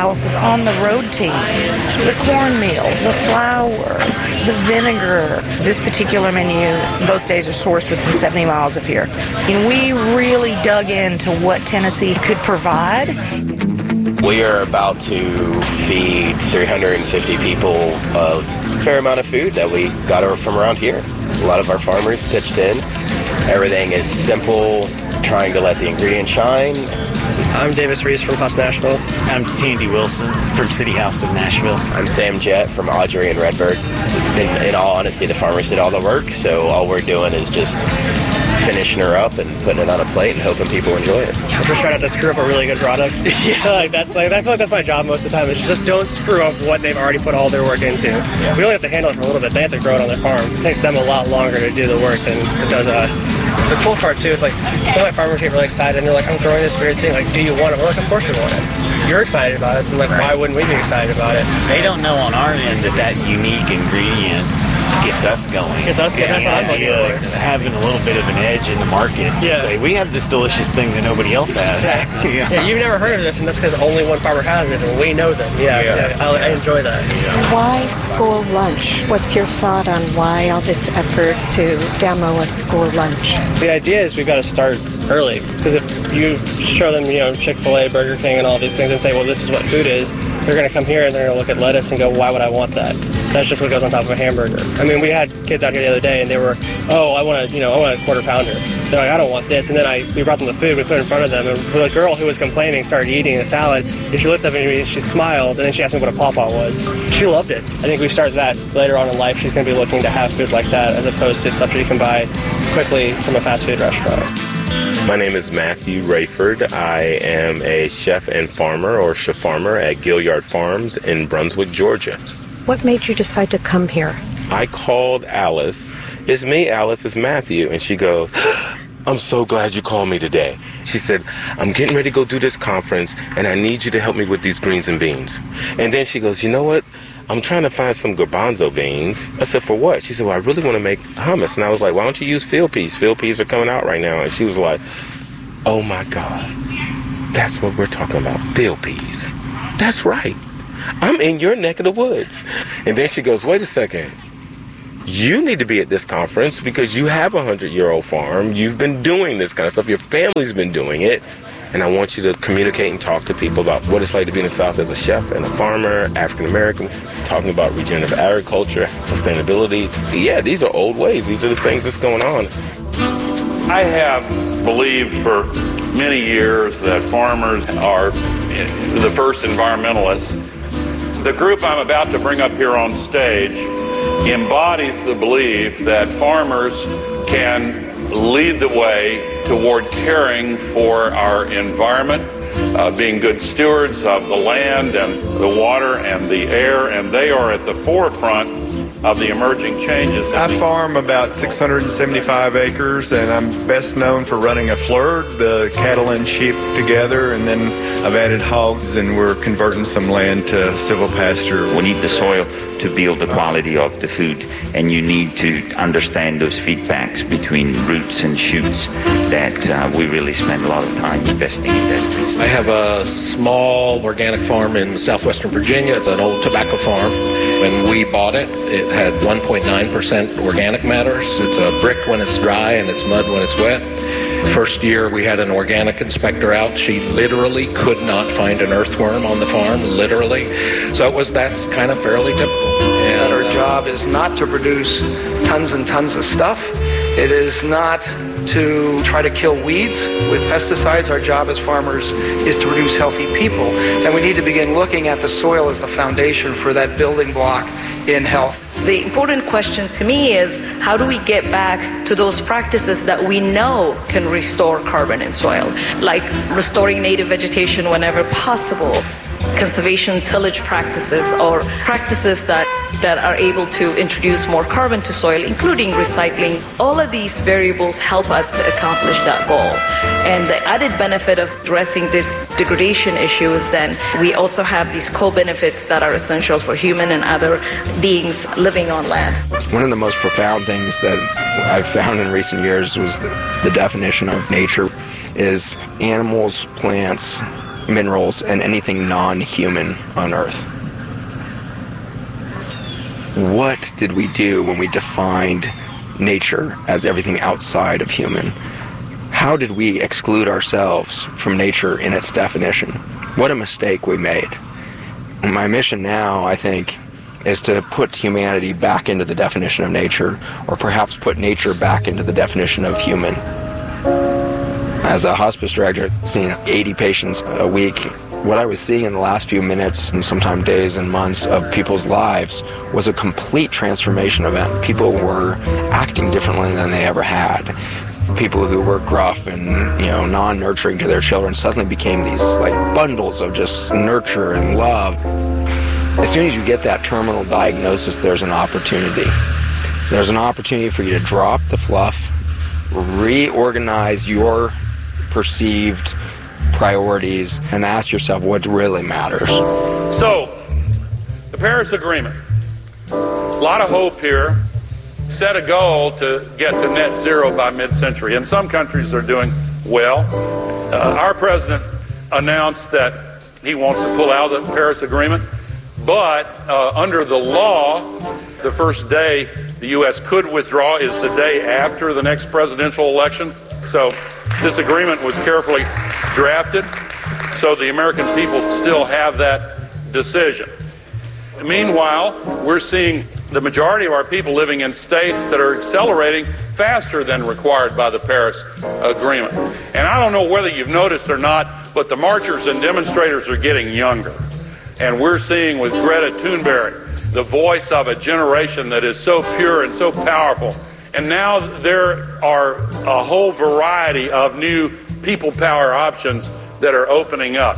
Alice is on the road team. The cornmeal, the flour, the vinegar. This particular menu, both days are sourced within 70 miles of here. And we really dug into what Tennessee could provide. We are about to feed 350 people a fair amount of food that we got from around here. A lot of our farmers pitched in. Everything is simple, trying to let the ingredients shine. I'm Davis Reese from Haas Nashville. I'm Tandy Wilson from City House of Nashville. I'm Sam Jett from Audrey and Redbird. In all honesty, the farmers did all the work, so all we're doing is just finishing her up and putting it on a plate and hoping people enjoy it. I'm just trying not to screw up a really good product. I feel like that's my job most of the time. Is just don't screw up what they've already put all their work into. Yeah. We only have to handle it for a little bit. They have to grow it on their farm. It takes them a lot longer to do the work than it does us. The cool part too is like some of my farmers get really excited and they're like, I'm growing this weird thing. Like, do you want it? We're like, of course we want it. You're excited about it. And like, why wouldn't we be excited about it? They don't know on our end that unique ingredient gets us going. Gets us going. Having a little bit of an edge in the market to say, we have this delicious thing that nobody else has. Exactly. Yeah, you've never heard of this, and that's because only one farmer has it, and we know them. I enjoy that. Yeah. Why school lunch? What's your thought on why all this effort to demo a school lunch? The idea is we've got to start early, because if you show them, Chick-fil-A, Burger King, and all these things and say, well, this is what food is, they're going to come here and they're going to look at lettuce and go, why would I want that? That's just what goes on top of a hamburger. I mean, we had kids out here the other day and they were, I want a quarter pounder. They're like, I don't want this. And then we brought them the food, we put it in front of them, and the girl who was complaining started eating the salad, and she looked up at me and she smiled, and then she asked me what a pawpaw was. She loved it. I think we started that later on in life. She's going to be looking to have food like that as opposed to stuff that you can buy quickly from a fast food restaurant. My name is Matthew Rayford. I am a chef and farmer, or chef farmer, at Gilliard Farms in Brunswick, Georgia. What made you decide to come here? I called Alice. It's me, Alice. It's Matthew. And she goes, I'm so glad you called me today. She said, I'm getting ready to go do this conference, and I need you to help me with these greens and beans. And then she goes, you know what? I'm trying to find some garbanzo beans. I said, for what? She said, well, I really want to make hummus. And I was like, why don't you use field peas? Field peas are coming out right now. And she was like, oh, my God. That's what we're talking about, field peas. That's right. I'm in your neck of the woods. And then she goes, wait a second. You need to be at this conference because you have a 100-year-old farm. You've been doing this kind of stuff. Your family's been doing it. And I want you to communicate and talk to people about what it's like to be in the South as a chef and a farmer, African-American, talking about regenerative agriculture, sustainability. Yeah, these are old ways. These are the things that's going on. I have believed for many years that farmers are the first environmentalists. The group I'm about to bring up here on stage embodies the belief that farmers can lead the way toward caring for our environment, being good stewards of the land and the water and the air, and they are at the forefront of the emerging changes. I farm about 675 acres, and I'm best known for running a fleur, the cattle and sheep together, and then I've added hogs, and we're converting some land to silvopasture. We need the soil to build the quality of the food, and you need to understand those feedbacks between roots and shoots that we really spend a lot of time investing in that. I have a small organic farm in southwestern Virginia. It's an old tobacco farm. When we bought it, it had 1.9% organic matter. It's a brick when it's dry and it's mud when it's wet. First year we had an organic inspector out. She literally could not find an earthworm on the farm, literally. So that's kind of fairly typical. And our job is not to produce tons and tons of stuff. It is not to try to kill weeds with pesticides. Our job as farmers is to produce healthy people. And we need to begin looking at the soil as the foundation for that building block in health. The important question to me is, how do we get back to those practices that we know can restore carbon in soil, like restoring native vegetation whenever possible, conservation tillage practices, or practices that are able to introduce more carbon to soil, including recycling. All of these variables help us to accomplish that goal. And the added benefit of addressing this degradation issue is then we also have these co-benefits that are essential for human and other beings living on land. One of the most profound things that I've found in recent years was the definition of nature is animals, plants, minerals, and anything non-human on Earth. What did we do when we defined nature as everything outside of human? How did we exclude ourselves from nature in its definition? What a mistake we made. My mission now, I think, is to put humanity back into the definition of nature, or perhaps put nature back into the definition of human. As a hospice director, seeing 80 patients a week, what I was seeing in the last few minutes, and sometimes days and months of people's lives, was a complete transformation event. People were acting differently than they ever had. People who were gruff and, non-nurturing to their children suddenly became these bundles of just nurture and love. As soon as you get that terminal diagnosis, there's an opportunity. There's an opportunity for you to drop the fluff, reorganize your perceived priorities, and ask yourself what really matters. So, the Paris Agreement. A lot of hope here. Set a goal to get to net zero by mid-century, and some countries are doing well. Our president announced that he wants to pull out of the Paris Agreement, but under the law, the first day the U.S. could withdraw is the day after the next presidential election. So this agreement was carefully drafted, so the American people still have that decision. Meanwhile, we're seeing the majority of our people living in states that are accelerating faster than required by the Paris Agreement. And I don't know whether you've noticed or not, but the marchers and demonstrators are getting younger. And we're seeing with Greta Thunberg the voice of a generation that is so pure and so powerful. And now there are a whole variety of new people power options that are opening up.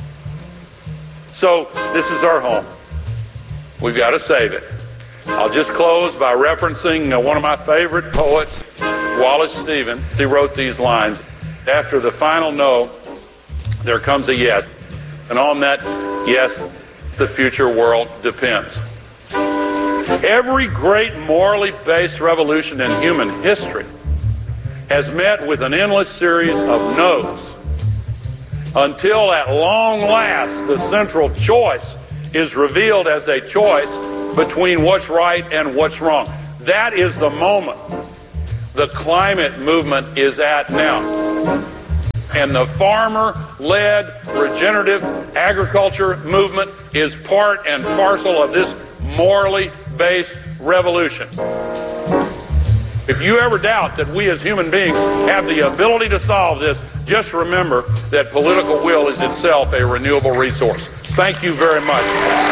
So this is our home. We've got to save it. I'll just close by referencing one of my favorite poets, Wallace Stevens. He wrote these lines: after the final no, there comes a yes. And on that yes, the future world depends. Every great morally based revolution in human history has met with an endless series of no's, until at long last the central choice is revealed as a choice between what's right and what's wrong. That is the moment the climate movement is at now. And the farmer-led regenerative agriculture movement is part and parcel of this morally based revolution. If you ever doubt that we as human beings have the ability to solve this, just remember that political will is itself a renewable resource. Thank you very much.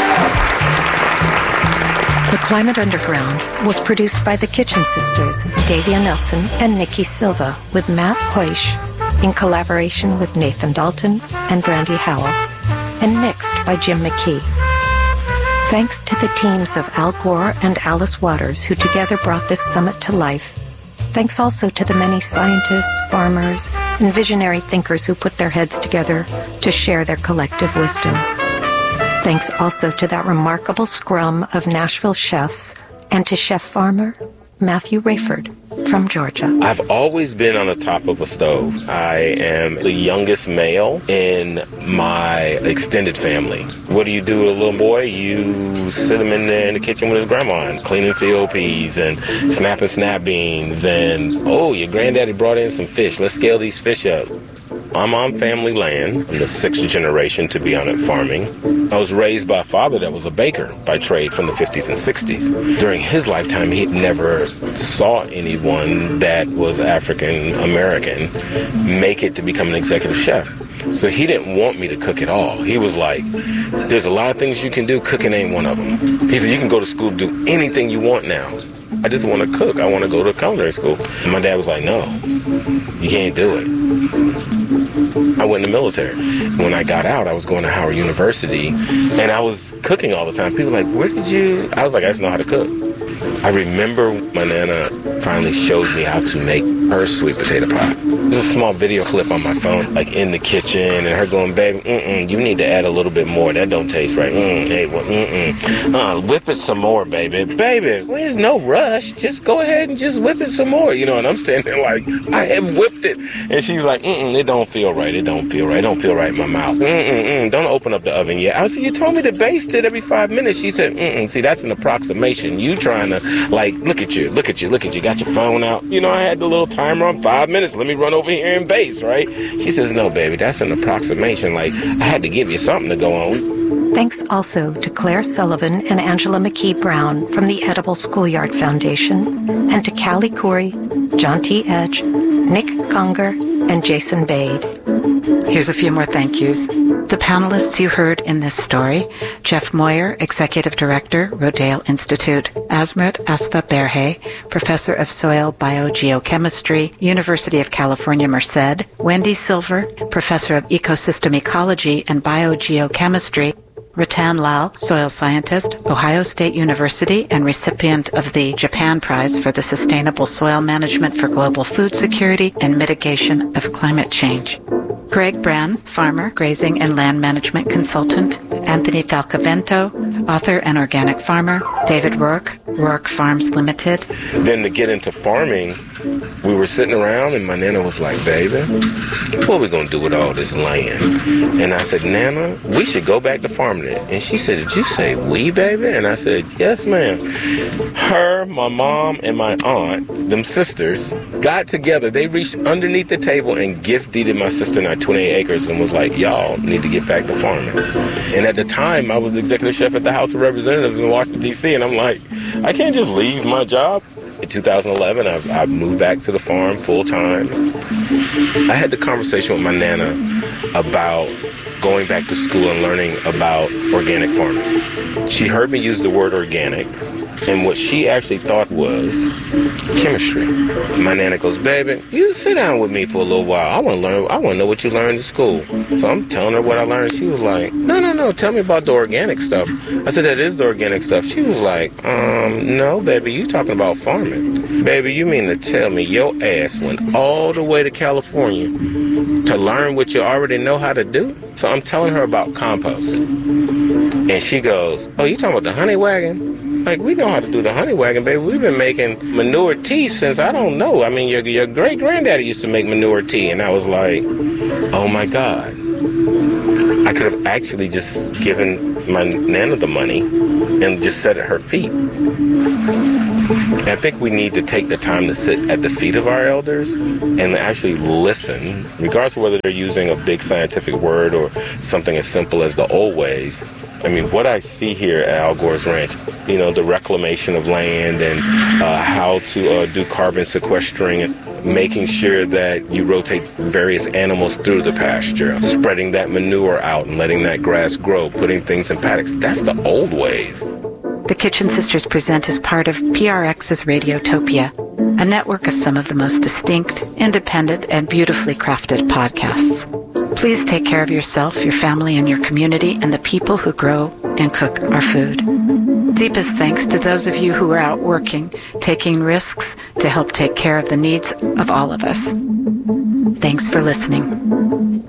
The Climate Underground was produced by the Kitchen Sisters, Davia Nelson and Nikki Silva, with Matt Hoish, in collaboration with Nathan Dalton and Brandy Howell, and mixed by Jim McKee. Thanks to the teams of Al Gore and Alice Waters, who together brought this summit to life. Thanks also to the many scientists, farmers, and visionary thinkers who put their heads together to share their collective wisdom. Thanks also to that remarkable scrum of Nashville chefs and to chef farmer Matthew Rayford from Georgia. I've always been on the top of a stove. I am the youngest male in my extended family. What do you do with a little boy? You sit him in there in the kitchen with his grandma and cleaning field peas and snapping snap beans and, oh, your granddaddy brought in some fish. Let's scale these fish up. I'm on family land. I'm the sixth generation to be on it farming. I was raised by a father that was a baker by trade from the 50s and 60s. During his lifetime, he never saw anyone that was African American make it to become an executive chef. So he didn't want me to cook at all. He was like, there's a lot of things you can do. Cooking ain't one of them. He said, you can go to school, do anything you want now. I just want to cook. I want to go to culinary school. And my dad was like, no, you can't do it. I went in the military. When I got out, I was going to Howard University, and I was cooking all the time. People were like, where did you? I was like, I just know how to cook. I remember my Nana finally showed me how to make her sweet potato pie. There's a small video clip on my phone, like in the kitchen, and her going, baby, you need to add a little bit more. That don't taste right. Hey, well, whip it some more, baby. Baby, well, there's no rush. Just go ahead and just whip it some more. You know, and I'm standing there like, I have whipped it. And she's like, it don't feel right. It don't feel right. It don't feel right in my mouth. Don't open up the oven yet. I said, you told me to baste it every 5 minutes. She said, see, that's an approximation. You trying to, like, look at you. Got your phone out. You know, I had the little timer on 5 minutes. Let me run over here and baste, right? She says, no, baby, that's an approximation. Like, I had to give you something to go on. Thanks also to Claire Sullivan and Angela McKee Brown from the Edible Schoolyard Foundation, and to Callie Corey, John T. Edge, Nick Conger, and Jason Bade. Here's a few more thank yous. The panelists you heard in this story: Jeff Moyer, Executive Director, Rodale Institute; Azmrit Asfa Berhe, Professor of Soil Biogeochemistry, University of California, Merced; Wendy Silver, Professor of Ecosystem Ecology and Biogeochemistry; Ratan Lal, soil scientist, Ohio State University, and recipient of the Japan Prize for the Sustainable Soil Management for Global Food Security and Mitigation of Climate Change; Greg Brann, farmer, grazing and land management consultant; Anthony Falcavento, author and organic farmer; David Rourke, Rourke Farms Limited. Then to get into farming, we were sitting around and my Nana was like, baby, what are we going to do with all this land? And I said, Nana, we should go back to farming it. And she said, did you say we, baby? And I said, yes, ma'am. Her, my mom, and my aunt, them sisters, got together. They reached underneath the table and gift-deeded my sister and I 28 acres and was like, y'all need to get back to farming. And at the time, I was executive chef at the House of Representatives in Washington, D.C., and I'm like, I can't just leave my job. In 2011, I moved back to the farm full-time. I had the conversation with my Nana about going back to school and learning about organic farming. She heard me use the word organic, and what she actually thought was chemistry. My Nana goes, baby, you sit down with me for a little while. I want to learn. I want to know what you learned in school. So I'm telling her what I learned. She was like, no, tell me about the organic stuff. I said, that is the organic stuff. She was like, no, baby, you talking about farming. Baby, you mean to tell me your ass went all the way to California to learn what you already know how to do? So I'm telling her about compost. And she goes, oh, you talking about the honey wagon? Like, we know how to do the honey wagon, baby. We've been making manure tea since, I don't know. I mean, your great-granddaddy used to make manure tea. And I was like, oh, my God. I could have actually just given my Nana the money and just sat at her feet. I think we need to take the time to sit at the feet of our elders and actually listen, regardless of whether they're using a big scientific word or something as simple as the old ways. I mean, what I see here at Al Gore's Ranch, you know, the reclamation of land and how to do carbon sequestering and making sure that you rotate various animals through the pasture, spreading that manure out and letting that grass grow, putting things in paddocks. That's the old ways. The Kitchen Sisters present as part of PRX's Radiotopia, a network of some of the most distinct, independent, and beautifully crafted podcasts. Please take care of yourself, your family, and your community, and the people who grow and cook our food. Deepest thanks to those of you who are out working, taking risks to help take care of the needs of all of us. Thanks for listening.